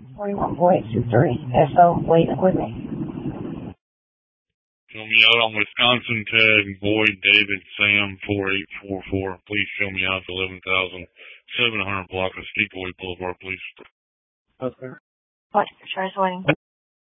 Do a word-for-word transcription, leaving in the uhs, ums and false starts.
forty-one four eight two three. S O, wait with me. Show me out on Wisconsin tag, Boyd David Sam four eight four four. Please show me out to eleven thousand seven hundred block of Steepaway Boulevard, please. Okay. What? Try waiting.